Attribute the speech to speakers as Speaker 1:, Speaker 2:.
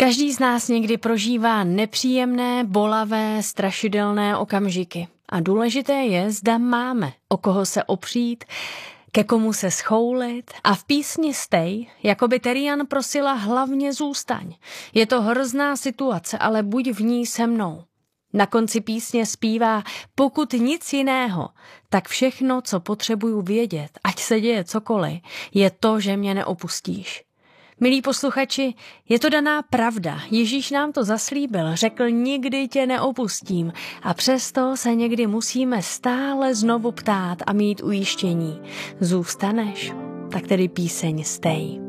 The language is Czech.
Speaker 1: Každý z nás někdy prožívá nepříjemné, bolavé, strašidelné okamžiky. A důležité je, zda máme o koho se opřít, ke komu se schoulit. A v písni Stay, jako by Terian prosila hlavně zůstaň. Je to hrozná situace, ale buď v ní se mnou. Na konci písně zpívá, pokud nic jiného, tak všechno, co potřebuju vědět, ať se děje cokoliv, je to, že mě neopustíš. Milí posluchači, je to daná pravda. Ježíš nám to zaslíbil, řekl, nikdy tě neopustím. A přesto se někdy musíme stále znovu ptát a mít ujištění. Zůstaneš? Tak tedy píseň Stay.